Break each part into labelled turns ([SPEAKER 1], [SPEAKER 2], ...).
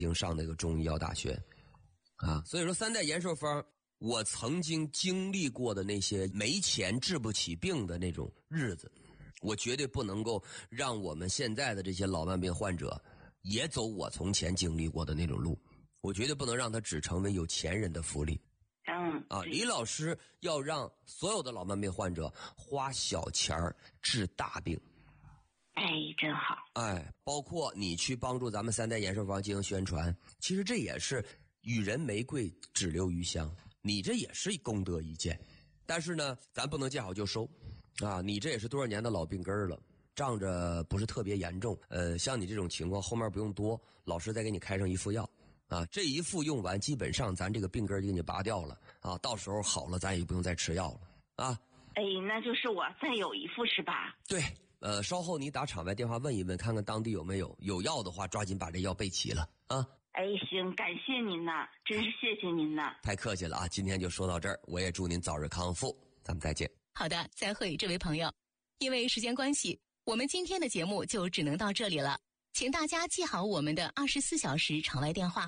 [SPEAKER 1] 已经上那个中医药大学啊。所以说三代延寿方，我曾经经历过的那些没钱治不起病的那种日子，我绝对不能够让我们现在的这些老慢病患者也走我从前经历过的那种路，我绝对不能让他只成为有钱人的福利。李老师要让所有的老慢病患者花小钱治大病。
[SPEAKER 2] 真好。
[SPEAKER 1] 包括你去帮助咱们三代延寿方进行宣传，其实这也是与人玫瑰只留余香，你这也是功德一件。但是呢，咱不能见好就收啊！你这也是多少年的老病根了，仗着不是特别严重。像你这种情况，后面不用多，老师再给你开上一副药啊，这一副用完，基本上咱这个病根就给你拔掉了啊，到时候好了，咱也不用再吃药了啊。
[SPEAKER 2] 那就是我再有一副是吧？
[SPEAKER 1] 对。稍后你打场外电话问一问，看看当地有没有，有药的话抓紧把这药备齐了啊。
[SPEAKER 2] 行，感谢您呐，真是谢谢您呐。
[SPEAKER 1] 太客气了啊，今天就说到这儿，我也祝您早日康复，咱们再见。
[SPEAKER 3] 好的，再会，这位朋友。因为时间关系，我们今天的节目就只能到这里了，请大家记好我们的24小时场外电话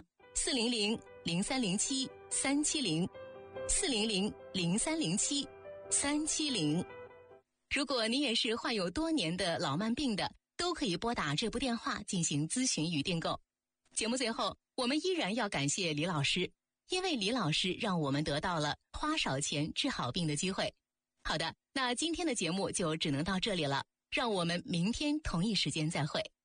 [SPEAKER 3] 400-0307-370，400-0307-370。如果你也是患有多年的老慢病的，都可以拨打这部电话进行咨询与订购。节目最后，我们依然要感谢李老师，因为李老师让我们得到了花少钱治好病的机会。好的，那今天的节目就只能到这里了，让我们明天同一时间再会。